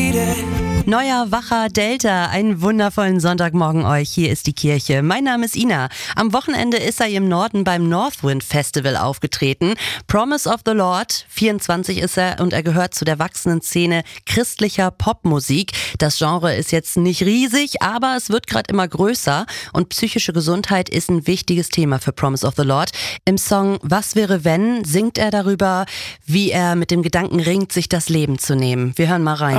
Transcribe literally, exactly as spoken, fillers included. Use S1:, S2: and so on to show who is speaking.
S1: Neuer, wacher Delta, einen wundervollen Sonntagmorgen euch. Hier ist die Kirche. Mein Name ist Ina. Am Wochenende ist er im Norden beim Northwind Festival aufgetreten. Promise of the Lord, vierundzwanzig ist er und er gehört zu der wachsenden Szene christlicher Popmusik. Das Genre ist jetzt nicht riesig, aber es wird gerade immer größer und psychische Gesundheit ist ein wichtiges Thema für Promise of the Lord. Im Song Was wäre wenn singt er darüber, wie er mit dem Gedanken ringt, sich das Leben zu nehmen. Wir hören mal rein.